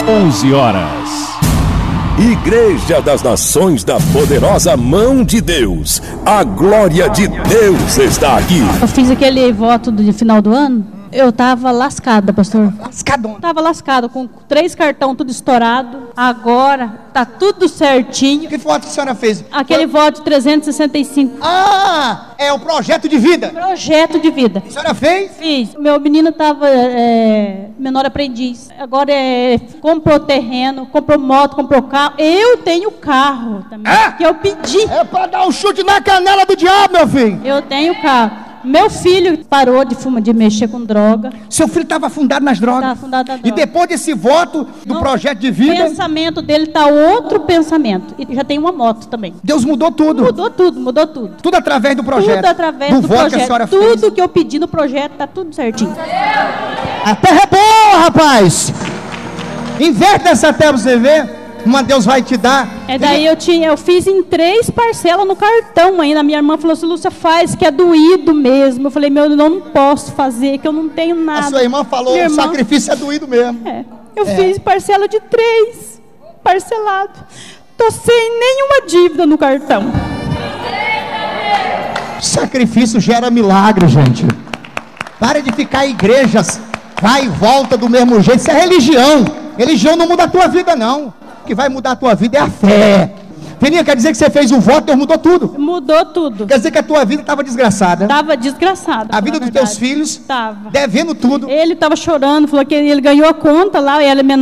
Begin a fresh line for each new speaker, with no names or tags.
11 horas.
Igreja das Nações da Poderosa Mão de Deus. A glória de Deus está aqui.
Eu fiz aquele voto de final do ano. Eu tava lascada, pastor.
Lascadona.
Tava lascada, com 3 cartões tudo estourado. Agora tá tudo certinho.
Que voto que a senhora fez?
Aquele voto de 365.
Ah, é o projeto de vida.
Projeto de vida.
A senhora fez?
Fiz. Meu menino tava menor aprendiz. Agora comprou terreno, comprou moto, comprou carro. Eu tenho carro também, que eu pedi.
É pra dar um chute na canela do diabo, meu filho.
Eu tenho carro. Meu filho parou de mexer com droga.
Seu filho estava afundado nas drogas.
Tá afundado na droga.
E depois desse voto do projeto de
O
vida,
pensamento dele tá outro pensamento. E já tem uma moto também.
Deus mudou tudo.
Mudou tudo, mudou tudo.
Tudo através do projeto.
Tudo através
do
do
voto
projeto.
que a senhora
Tudo
fez.
que eu pedi no projeto tá tudo certinho.
A terra é boa, rapaz. Inverte essa terra pra você ver. Uma Deus vai te dar.
Daí eu fiz em 3 parcelas no cartão ainda. Minha irmã falou assim: Lúcia, faz, que é doído mesmo. Eu falei: meu, eu não posso fazer, que eu não tenho nada.
A sua irmã falou: o sacrifício é doído mesmo.
Eu fiz parcela de 3, parcelado. Tô sem nenhuma dívida no cartão.
Sacrifício gera milagre, gente. Para de ficar em igrejas, vai e volta do mesmo jeito. Isso é religião. Religião não muda a tua vida, não. O que vai mudar a tua vida é a fé. Filhinha, quer dizer que você fez um voto, Deus mudou tudo?
Mudou tudo.
Quer dizer que a tua vida estava desgraçada?
Estava desgraçada.
A vida dos teus filhos?
Estava.
Devendo tudo.
Ele estava chorando, falou que ele ganhou a conta lá, e ela